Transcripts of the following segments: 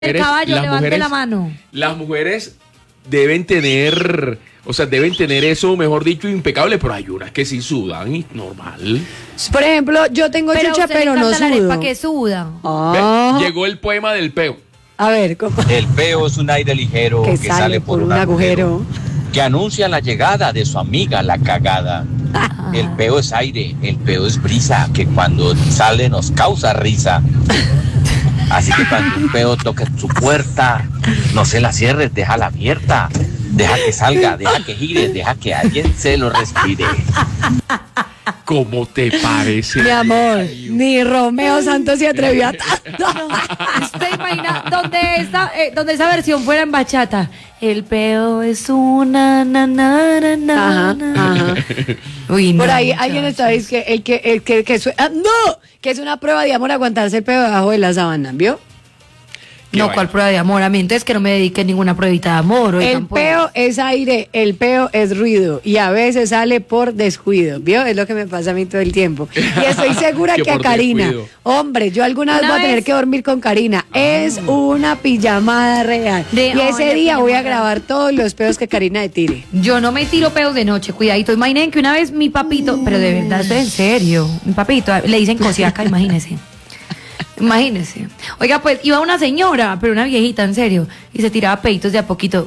El caballo, levante la mano. Las mujeres deben tener, deben tener eso, mejor dicho, impecable, pero hay unas que sí sudan y normal. Por ejemplo, yo tengo chucha, pero no sudo. ¿Para qué suda? Llegó el poema del peo. A ver, ¿cómo? El peo es un aire ligero que sale por un agujero que anuncia la llegada de su amiga la cagada. El peo es aire, el peo es brisa, que cuando sale nos causa risa. Así que cuando un peo toque tu puerta, no se la cierres, déjala abierta. Deja que salga, deja que gire, deja que alguien se lo respire. ¿Cómo te parece? Mi amor, ni Romeo Santos se atrevió a tanto. ¿Usted imagina donde esa versión fuera en bachata? El peo es una Ajá. Uy, no, por ahí muchachos. alguien está diciendo que es una prueba de amor aguantarse el pedo debajo de la sábana, ¿vio? No, ¿cuál prueba de amor? A mí entonces que no me dedique ninguna pruebita de amor. El peo es aire, el peo es ruido y a veces sale por descuido, ¿vio? Es lo que me pasa a mí todo el tiempo. Y estoy segura que a Karina, descuido. hombre, yo alguna vez voy a tener que dormir con Karina. Es una pijamada real. Y ese día voy a grabar todos los peos que Karina le tire. Yo no me tiro peos de noche, cuidadito. Imaginen que una vez mi papito, pero de verdad, esto es en serio, mi papito, le dicen cosiaca, imagínense. Imagínese. Oiga, pues iba una señora, pero una viejita, en serio, y se tiraba peitos de a poquito.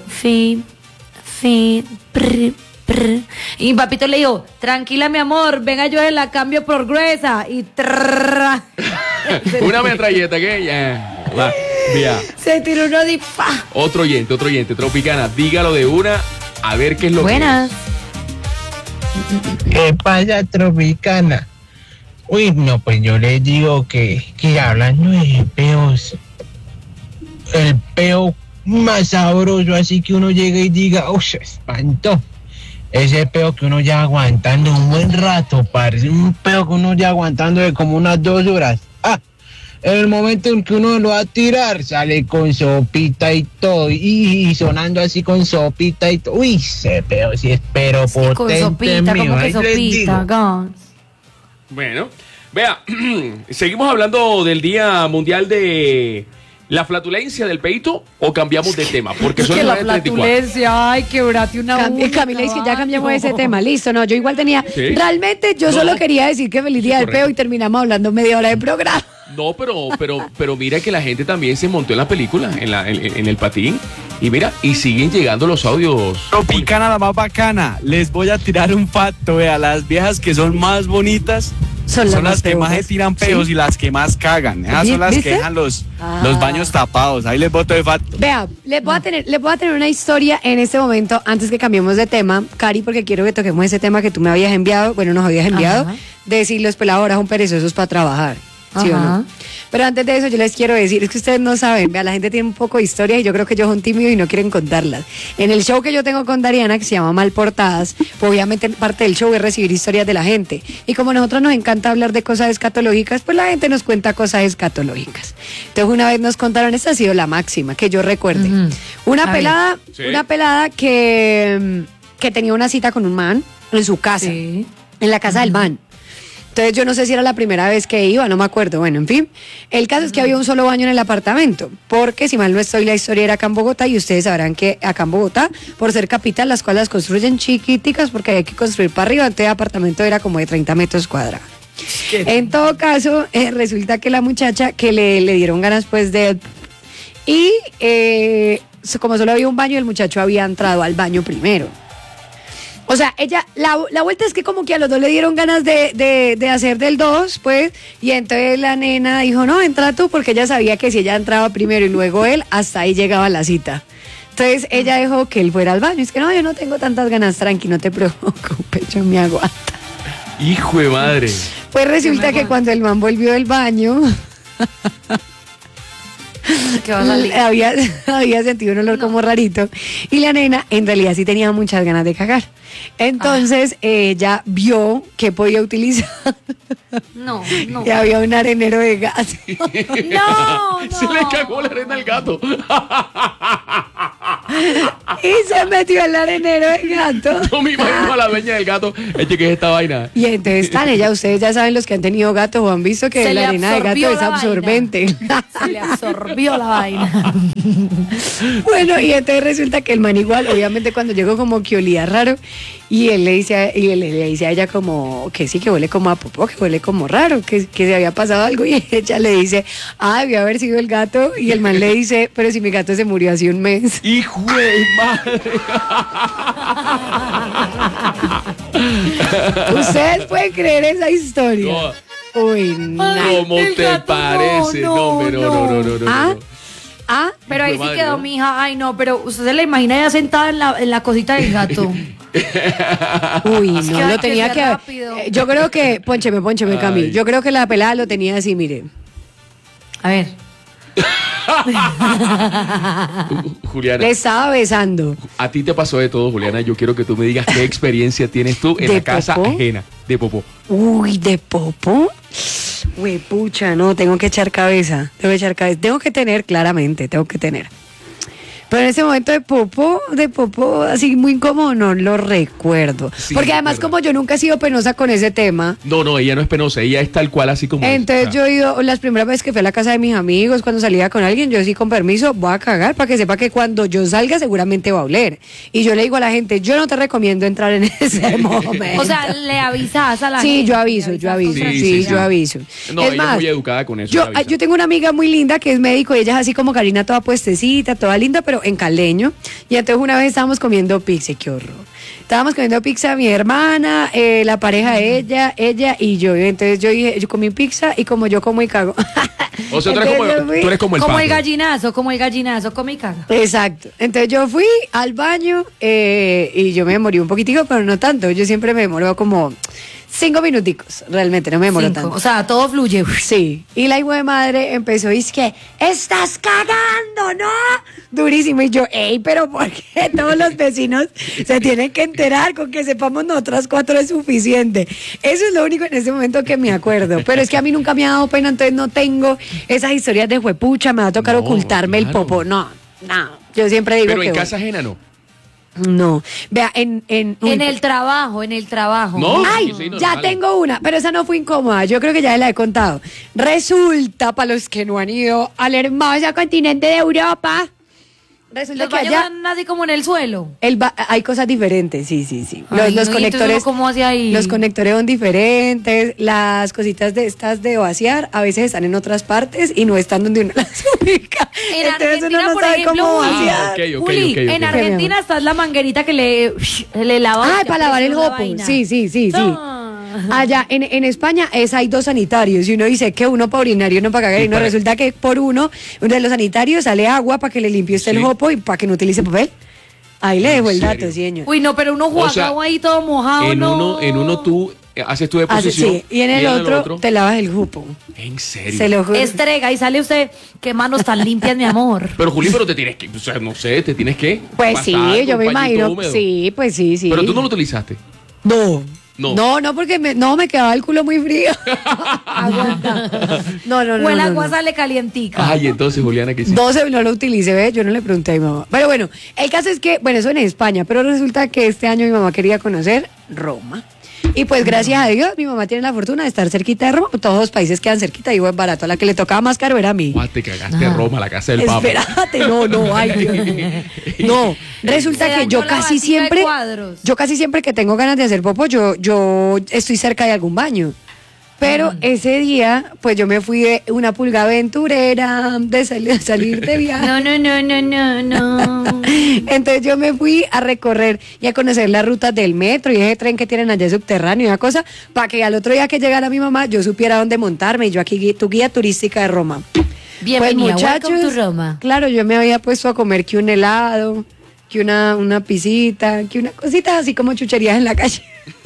Prr, prr. Y mi papito le dijo, tranquila, mi amor, venga, yo la cambio por gruesa. Y Una metralleta que ya. se tiró uno de Otro oyente, Tropicana, dígalo de una, a ver qué es lo Buenas. ¿Qué pasa, Tropicana? Uy, no, pues yo les digo que hablando de peos, el peo más sabroso, así que uno llega y diga, ¡oh, se espantó! Ese peo que uno ya aguantando un buen rato, parece un peo que uno ya aguantando de como unas 2 horas. En el momento en que uno lo va a tirar, sale con sopita y todo, y sonando así con sopita y todo. Uy, ese peo sí es pero Sí, potente, con sopita, mío. como que Ahí les sopita, digo. Gans. Bueno, vea, seguimos hablando del Día Mundial de la Flatulencia del peito o cambiamos de tema, porque Es son que la 9:34. flatulencia, ay, quebrate una uña, Camila dice que ya cambiamos caballo. ese tema, listo, no, yo igual tenía, ¿Sí? realmente yo No. solo quería decir que feliz día del correcto. peo y terminamos hablando media hora de programa. No, pero mira que la gente también se montó en la película, en el patín, y mira, y siguen llegando los audios. Tropicana, la más bacana. Les voy a tirar un facto, vea, las viejas que son más bonitas son las que más se tiran peos, ¿sí? Y las que más cagan. Esas son las ¿Viste? que dejan los baños tapados. Ahí les boto de facto. Vea, les voy a tener una historia en este momento, antes que cambiemos de tema, Cari, porque quiero que toquemos ese tema que tú me habías enviado, bueno, nos habías enviado, Ajá. de si los peladoras son perezosos para trabajar, ¿sí o Ajá. no? Pero antes de eso yo les quiero decir, es que ustedes no saben, vea, la gente tiene un poco de historia y yo creo que ellos son tímidos y no quieren contarlas. En el show que yo tengo con Dariana, que se llama Mal Portadas, pues obviamente parte del show es recibir historias de la gente. Y como a nosotros nos encanta hablar de cosas escatológicas, pues la gente nos cuenta cosas escatológicas. Entonces una vez nos contaron, esta ha sido la máxima, que yo recuerde. Ujú. Una A ver. pelada, Sí. una pelada que tenía una cita con un man en su casa, Sí. en la casa del man. Entonces yo no sé si era la primera vez que iba, no me acuerdo. Bueno, en fin, el caso es que había un solo baño en el apartamento, porque si mal no estoy, la historia era acá en Bogotá y ustedes sabrán que acá en Bogotá, por ser capital, las cuales las construyen chiquiticas porque hay que construir para arriba, entonces el apartamento era como de 30 metros cuadrados. En todo caso, resulta que la muchacha que le dieron ganas pues de... Y como solo había un baño, el muchacho había entrado al baño primero. O sea, la vuelta es que como que a los dos le dieron ganas de hacer del 2, pues, y entonces la nena dijo, no, entra tú, porque ella sabía que si ella entraba primero y luego él, hasta ahí llegaba la cita. Entonces ella dejó que él fuera al baño. Es que no, yo no tengo tantas ganas, tranqui, no te preocupes, yo me aguanto. Hijo de madre. Pues resulta que cuando el man volvió del baño, ¿Qué va a salir? había sentido un olor como rarito y la nena en realidad sí tenía muchas ganas de cagar. Entonces ella vio que podía utilizar No. y había un arenero de gas. No. Se le cagó la arena al gato. Y se metió el arenero el gato. No me imagino a la dueña del gato. Eche, ¿qué es esta vaina? Y entonces están ella, ustedes ya saben, los que han tenido gatos o han visto que la arena de gato es absorbente. Se le absorbió la vaina. Bueno, y entonces resulta que el man igual, obviamente cuando llegó como que olía raro, y él le dice a ella como que sí, que huele como a popó, que huele como raro, que se había pasado algo, y ella le dice, debió haber sido el gato, y el man le dice, pero si mi gato se murió hace un mes. ¡Hijo de madre! ¿Ustedes pueden creer esa historia? No. Uy, no. ¿Cómo te parece? No. Pero ahí Hijo de sí madre, quedó ¿no? mi hija. Ay, no, pero usted se la imagina ya sentada en la cosita del gato. Uy, Es que no, hay lo que tenía ser que haber. rápido. Yo creo que, póncheme, Cami. Ay. Yo creo que la pelada lo tenía así, mire. A ver. Juliana, Le estaba besando. a ti te pasó de todo, Juliana. Yo quiero que tú me digas qué experiencia tienes tú en ¿De la casa popó? ajena de popó. Uy, ¿de popó? Güey, pucha, no, tengo que echar cabeza. Tengo que tener, claramente, tengo que tener. Pero en ese momento de popó, así muy incómodo, no lo recuerdo. Sí, Porque además, recuerdo. como yo nunca he sido penosa con ese tema, No, ella no es penosa, ella es tal cual así como es. entonces O sea, yo he ido, las primeras veces que fui a la casa de mis amigos, cuando salía con alguien, yo sí con permiso voy a cagar para que sepa que cuando yo salga seguramente va a oler. Y yo le digo a la gente, yo no te recomiendo entrar en ese momento. O sea, le avisas a la gente. Sí, yo aviso. Sí, Yo aviso. No, Es ella más, es muy educada con eso. yo, ella avisa. yo tengo una amiga muy linda que es médico y ella es así como Karina, toda puestecita, toda linda, pero en caldeño. Y entonces una vez estábamos comiendo pizza, y qué horror. Estábamos comiendo pizza mi hermana, la pareja de ella y yo. Y entonces yo dije, yo comí pizza y como yo como y cago. O sea, tú Entonces yo fui- eres como el Como pato. el gallinazo, come y caga. Exacto. Entonces yo fui al baño y yo me demoré un poquitico, pero no tanto. Yo siempre me demoro como 5 minuticos. Realmente no me demoro 5. tanto. O sea, todo fluye. Sí. Y la hijo de madre empezó, es que estás cagando, ¿no? Durísimo. Y yo, pero ¿por qué todos los vecinos se tienen que enterar? Con que sepamos nosotras 4 es suficiente. Eso es lo único en ese momento que me acuerdo. Pero es que a mí nunca me ha dado pena, entonces no tengo esas historias de juepucha, me va a tocar No, ocultarme el claro. popo. No. Yo siempre digo Pero que en voy. casa ajena no. No. Vea, en En el trabajo. No. Ay, Sí, ya normal. tengo una, pero esa no fue incómoda. Yo creo que ya la he contado. Resulta, para los que no han ido al hermoso continente de Europa, resulta Los que baños allá están así como en el suelo. hay cosas diferentes, sí. Ay, Los no, ¿y conectores, entonces uno cómo hace ahí? los conectores son diferentes. Las cositas de estas de vaciar a veces están en otras partes y no están donde uno las ubica. En Entonces Argentina, uno no por sabe ejemplo, cómo Juli, vaciar. ok. Juli, en ok. Argentina está la manguerita que le lava. Ay, para lavar el jopo. Sí. Ah. Allá en España hay 2 sanitarios y uno dice que uno para orinar y uno para cagar y no, resulta que por uno de los sanitarios sale agua para que le limpie usted Sí. el jopo y para que no utilice papel. Ahí le dejo el serio? dato, señor. Uy, no, pero uno O sea, jugado ahí todo mojado, no. En uno tú haces tu Hace- deposición. sí, y en el otro te lavas el jopo. En serio. Se lo juro. Estrega y sale usted, qué manos tan limpias, mi amor. Pero Juli, pero te tienes que, o sea, no sé, te tienes que. Pues pasar sí, con yo me pañito imagino. húmedo. Sí, pues sí. Pero tú no lo utilizaste. No. No. No, porque me quedaba el culo muy frío. Aguanta. No. O el agua no. sale calientica. Ay, entonces, Juliana, que sí. 12 no lo utilicé, ¿ves? Yo no le pregunté a mi mamá. Pero bueno, el caso es que, bueno, eso en España, pero resulta que este año mi mamá quería conocer Roma. Y pues gracias a Dios, mi mamá tiene la fortuna de estar cerquita de Roma. Todos los países quedan cerquita y es barato. A la que le tocaba más caro era a mí. Guau, te cagaste Roma, la casa del Papa. Espérate, no, ay, Dios. No, resulta Se que dañó yo la casi vasija de siempre, cuadros. yo casi siempre que tengo ganas de hacer popo, yo estoy cerca de algún baño. Pero ese día, pues yo me fui de una pulga aventurera, de salir de viaje. No. Entonces yo me fui a recorrer y a conocer las rutas del metro y ese tren que tienen allá subterráneo y una cosa, para que al otro día que llegara mi mamá yo supiera dónde montarme y yo aquí tu guía turística de Roma. Bienvenida, Pues welcome muchachos, to Roma. claro, yo me había puesto a comer que un helado, que una pisita, que una cosita así como chucherías en la calle.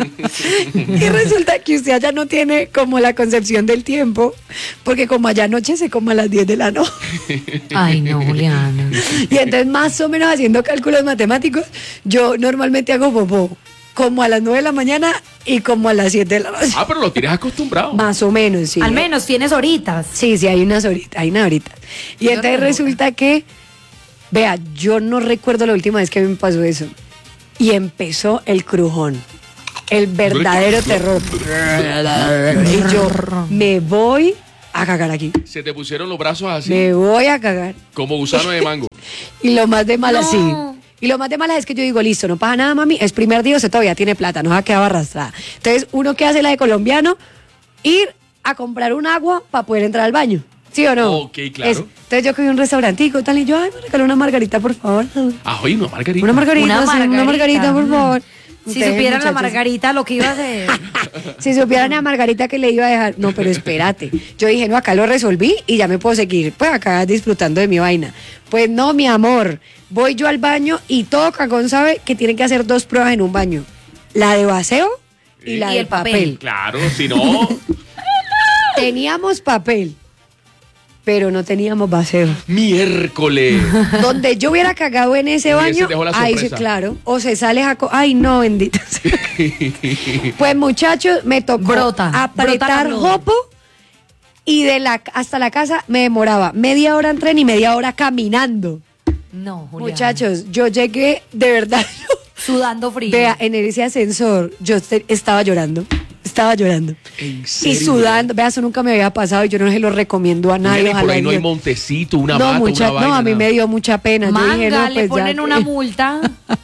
Y resulta que usted allá no tiene como la concepción del tiempo, porque como allá anochece como a las 10 de la noche. Ay, no, Juliana. Y entonces más o menos haciendo cálculos matemáticos, yo normalmente hago popó como a las 9 de la mañana y como a las 7 de la noche. Ah, pero lo tienes acostumbrado. Más o menos, sí. Al menos tienes horitas. Sí, hay una horita. Y Yo entonces no. resulta que Vea, yo no recuerdo la última vez que me pasó eso. Y empezó el crujón. El verdadero terror. Y yo me voy a cagar aquí. Se te pusieron los brazos así. Me voy a cagar. Como gusano de mango. Y lo más de malas, No. sí. Y lo más de malas es que yo digo, listo, no pasa nada, mami. Es primer día, usted todavía tiene plata, no se ha quedado arrastrada. Entonces, uno que hace la de colombiano, ir a comprar un agua para poder entrar al baño. ¿Sí o no? Ok, claro. Entonces yo cogí un restaurantico tal y yo, ay, me regaló una margarita, por favor. Ah, oye, una margarita. Una margarita, Una sí, una margarita. margarita, por favor. Si Ustedes, supieran la muchachos, Margarita lo que iba a hacer. Si supieran a Margarita que le iba a dejar. No, pero espérate. Yo dije, no, acá lo resolví y ya me puedo seguir. Pues acá disfrutando de mi vaina. Pues no, mi amor. Voy yo al baño y todo cagón sabe que tienen que hacer 2 pruebas en un baño. La de vaceo y la Y de el papel. papel. Claro, si no. Teníamos papel, pero no teníamos vaceo. Miércoles. Donde yo hubiera cagado en ese Hubiese baño, dejado la ahí sí, sorpresa. claro. O se sale a... Ay, no, bendito sea. Pues muchachos, me tocó Brota apretar la flor. jopo y hasta la casa me demoraba media hora en tren y media hora caminando. No, Julián. Muchachos, yo llegué, de verdad, Sudando frío. vea, en ese ascensor, yo estaba llorando. Estaba llorando. ¿En Y serio? sudando. Vea, eso nunca me había pasado y yo no se lo recomiendo a nadie. Mira, y por ojalá ahí no hay Dios. montecito, una No, mata, mucha- una vaina. no, a mí nada. me dio mucha pena. Yo Manga, dije, no, le pues ya ponen que- una multa.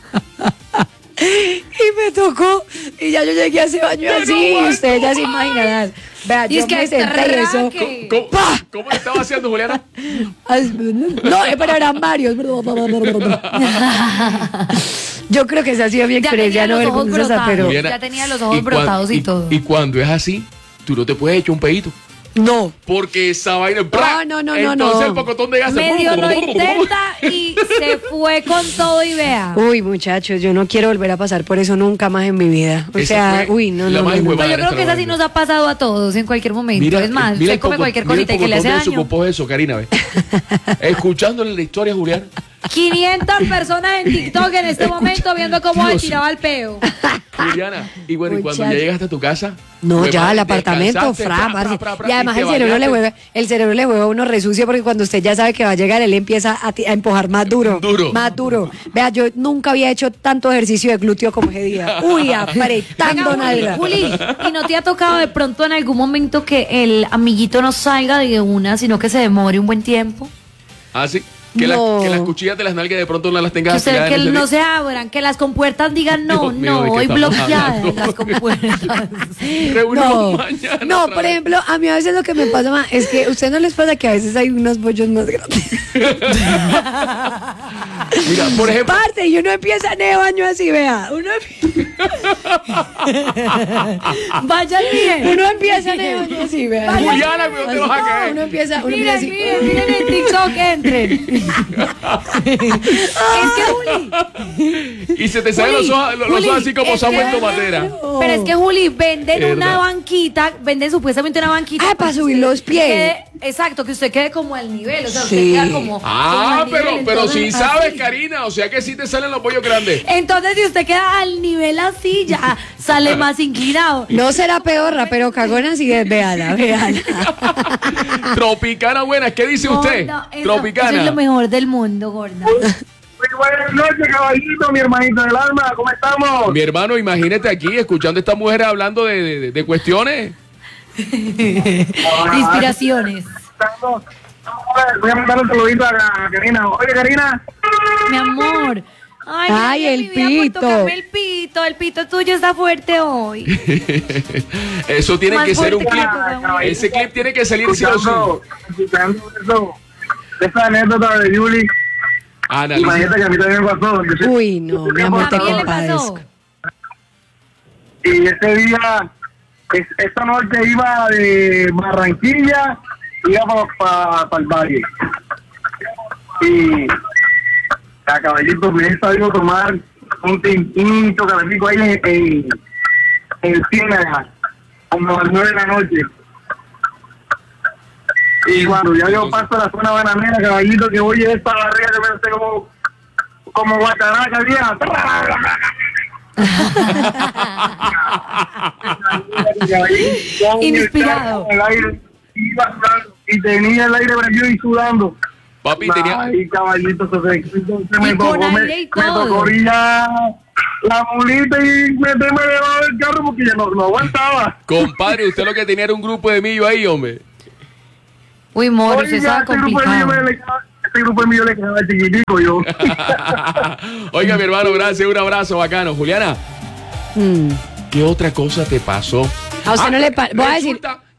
Y me tocó. Y ya yo llegué a ese baño así. Y ustedes ya se imaginarán. Vea, Y yo es que me senté y eso. traque. ¿Cómo, ¡Pah! ¿Cómo le estaba haciendo, Juliana? No, pero eran varios. Yo creo que esa ha sido mi Ya experiencia, tenía no los ojos vergonzosa, brotados. pero. Juliana, Ya tenía los ojos y cuan- brotados y todo. Y cuando es así, tú no te puedes echar un pedito. No. Porque esa vaina. No. Entonces el pocotón de gas se- Medio lo intenta y se fue con todo y vea. Uy, muchachos, yo no quiero volver a pasar por eso nunca más en mi vida. O Esa sea, fue uy, no, la no, más no, no. huevada. Pues yo creo que esa sí nos ha pasado a todos en cualquier momento. Es más, mira se el come poco- cualquier mira el cosita y que le hace pocotón de su daño. popó eso, Karina, ve. Escuchándole la historia a Julián. 500 personas en TikTok en este momento viendo cómo se Dios. tiraba el peo. Juliana, y bueno, y cuando ya Muchacho. llegaste a tu casa. No, pues, ya madre, al apartamento, descansaste, fra, pra, parce. pra, pra, Y además te el cerebro bañaste. el cerebro le juega a uno resucio porque cuando usted ya sabe que va a llegar, él empieza a empujar más duro. Duro. Más duro. Vea, yo nunca había hecho tanto ejercicio de glúteo como ese día. Uy, apretando Venga, nalga. Juli, ¿y no te ha tocado de pronto en algún momento que el amiguito no salga de una, sino que se demore un buen tiempo? Ah, sí. Que, No. que las cuchillas de las nalgas de pronto no las tengas Que, ustedes, afiladas que en ese no día. se abran, que las compuertas digan no, Dios mío, ¿de qué hoy estamos bloqueadas hablando? las compuertas. Reunión No, mañana no, otra por vez. ejemplo, a mí a veces lo que me pasa más es que a usted no les pasa que a veces hay unos bollos más grandes. Mira, por ejemplo. Parte, y uno empieza en el baño así, vea. Vayan bien. Uno empieza en el baño así, vea. Juliana, ¿pero dónde vas a caer? Uno empieza Miren, así. miren en TikTok, entren. Es que Juli, Y se te salen Juli, los ojos, los Juli, ojos así como es Samuel que- Tomatera. pero es que Juli, venden ¿Verdad? una banquita, venden supuestamente una banquita. Ah, para que subir usted los pies. quede- exacto, que usted quede como al nivel, o sea, usted Sí. queda como Ah, al nivel, pero entonces, sí así. sabes, Karina. O sea que sí te salen los pollos grandes. Entonces, si usted queda al nivel así, ya sale más inclinado. No será pedorra, pero cagona sí es, véala, véala. Tropicana buena. ¿Qué dice usted? Gorda, eso Tropicana. es lo mejor del mundo, gorda. Muy buenas noches, caballito, mi hermanito del alma, ¿cómo estamos? Mi hermano, imagínate aquí escuchando a esta mujer hablando de cuestiones. Inspiraciones. Voy a mandar un saludito a Karina. Oye, Karina, Mi amor. Ay, gracias, el mi vida, por pito. tocarme el pito tuyo está fuerte hoy. Eso tiene Más que ser un fuerte clip. que la coca. Ese clip tiene que salir sí o sí. escuchando eso, esa anécdota de Yuli, Analiza. imagínate que a mí también me pasó. Uy, no, mi amor, te También le pasó. compadezco. Y ese día, esta noche iba de Barranquilla, iba para el valle. Y a caballito me he sabido tomar un tinto caballito ahí en el Ciénaga, como a las 9 de la noche. Y cuando ya yo paso la zona bananera, caballito, que voy a esta barriga que me hace como guacharaca vieja. Inspirado. El aire, iba sudando, y tenía el aire prendido y sudando. Papi, tenía... Ay, caballito, me todo. tocó orillar la mulita y meterme debajo del carro porque ya no aguantaba. Compadre, usted lo que tenía era un grupo de millo ahí, hombre. Uy, Moro, eso estaba complicado. Este grupo de millo le quedaba chiquitico yo. Oiga, mi hermano, gracias, un abrazo bacano. Juliana, ¿qué otra cosa te pasó? A usted no le voy a decir...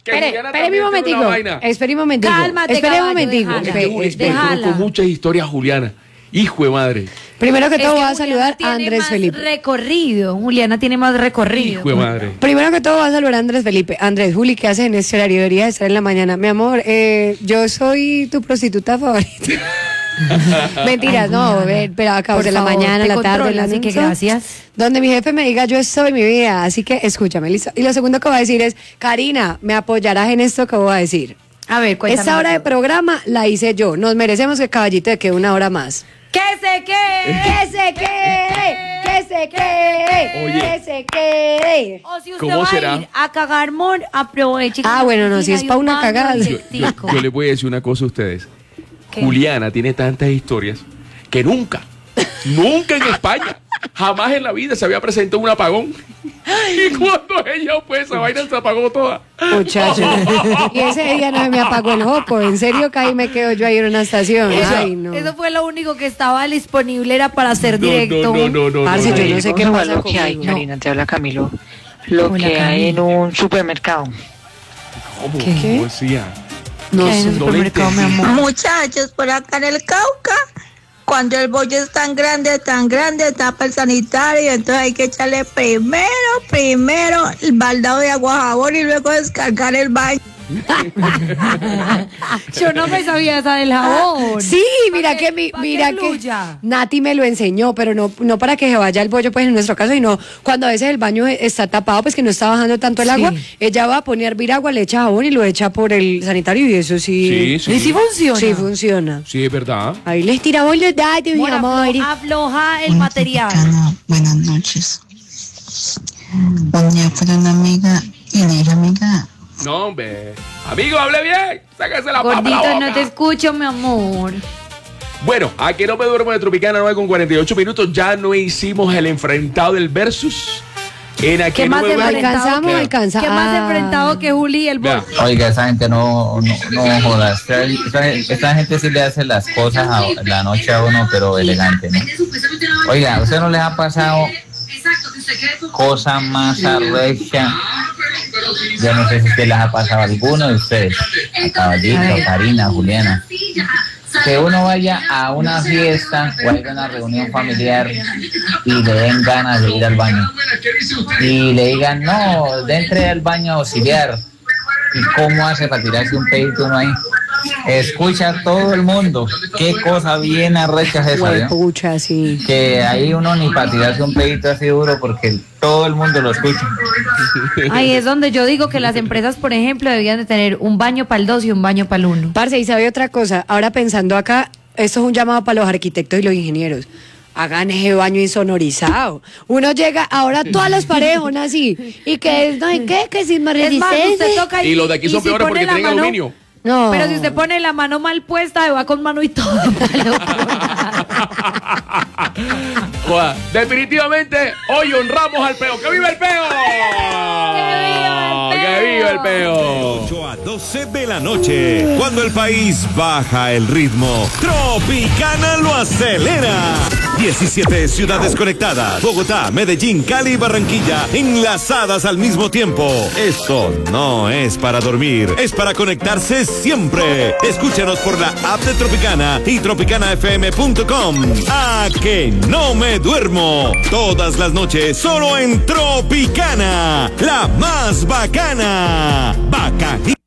Espere un momentico. Cálmate, espere un caballo, momentico. déjala. Con muchas historias, Juliana. Hijo de madre. Primero que todo voy a Juliana saludar tiene a Andrés más Felipe. recorrido. Juliana tiene más recorrido. Hijo de madre. Primero que todo voy a saludar a Andrés Felipe. Andrés, Juli, ¿qué haces en este horario? Debería estar en la mañana. Mi amor, yo soy tu prostituta favorita. Mentiras, no, pero acabo de la mañana, la tarde, la así que noche. gracias. Donde mi jefe me diga yo soy mi vida, así que escúchame, listo. Y lo segundo que voy a decir es, Karina, ¿me apoyarás en esto que voy a decir? A ver, cuéntame. Esta hora de programa la hice yo. Nos merecemos que Caballito de que una hora más. ¡Que se quede! ¡Que se quede! ¡Que se quede! Oye. ¡Que se quede! O si usted ¿Cómo va será? a ir a cagar, mon, aproveche. Ah, bueno, no, si es pa' una cagada. Yo les voy a decir una cosa a ustedes. ¿Qué? Juliana tiene tantas historias que nunca en España, jamás en la vida se había presentado un apagón. Y cuando ella fue, esa vaina se apagó toda. Muchacho. Y ese día no me apagó el joco. En serio que ahí me quedo yo ahí en una estación. Ay, no. Eso fue lo único que estaba disponible, era para hacer directo. No. Parce, yo no sé qué pasa lo que hay, conmigo. Karina, te habla Camilo. Lo Hola, que hay en un supermercado. ¿Cómo? ¿Qué? ¿Cómo decía? No ¿Qué hay en sé. el no le supermercado, mi entendí. amor? Muchachos, por acá en el Cauca, cuando el bollo es tan grande, tapa el sanitario, entonces hay que echarle primero el baldado de agua jabón y luego descargar el baño. Yo no me sabía esa del jabón. Sí, mira Pa' que pa' mira que fluya. Nati me lo enseñó, pero no para que se vaya el bollo, pues en nuestro caso, sino cuando a veces el baño está tapado, pues que no está bajando tanto el agua, ella va a poner a hervir agua, le echa jabón y lo echa por el sanitario y eso sí. Sí. ¿Y si funciona? Sí funciona. Sí, es verdad. Ahí les tira bollos, date, mi Amor, amor. afloja el Hola, material. Tropicana, buenas noches. Un día fue una amiga y le dije, amiga, No, hombre. Amigo, hable bien. Sáquese la papa. Gordito, no te escucho, mi amor. Bueno, aquí no me duermo de Tropicana 9 con 48 minutos. Ya no hicimos el enfrentado del versus. En aquí ¿Qué más no me duermo. Alcanzamos, ¿Qué? alcanza. ¿Qué más Ah. enfrentado que Juli y el Vea. bollo? Oiga, esa gente no joda. Esta gente sí le hace las cosas a la noche a uno, pero elegante, ¿no? Oiga, ¿a usted no les ha pasado cosa más arrecha? Yo no sé si usted les ha pasado a alguno de ustedes, a Caballito, Karina, Juliana, que uno vaya a una fiesta o a una reunión familiar y le den ganas de ir al baño y le digan, no, entre al baño a auxiliar. ¿Y cómo hace para tirarse un pedito uno ahí? Escucha a todo el mundo. Qué cosa bien arrecha es esa, ¿no? Pucha, sí. Que ahí uno ni para tirarse un pedito así duro porque todo el mundo lo escucha. Ahí es donde yo digo que las empresas, por ejemplo, debían de tener un baño para el 2 y un baño para el 1. Parce, y sabe otra cosa, ahora pensando acá, esto es un llamado para los arquitectos y los ingenieros. Hagan ese baño insonorizado. Uno llega, ahora todas las parejas son así. Y que, no, ¿y qué? Que sin más Es más, usted resistencia. toca Y los de aquí son si peores pone porque la tienen mano- aluminio. No. Pero si usted pone la mano mal puesta, se va con mano y todo. Joda, definitivamente, hoy honramos al peo. ¡Que viva el peo! ¡Que viva el peo! 8 a 12 de la noche, cuando el país baja el ritmo, Tropicana lo acelera. 17 ciudades conectadas, Bogotá, Medellín, Cali y Barranquilla, enlazadas al mismo tiempo. Esto no es para dormir, es para conectarse siempre. Escúchanos por la app de Tropicana y tropicanafm.com. ¡A que no me duermo! Todas las noches, solo en Tropicana, la más bacana. Bacana.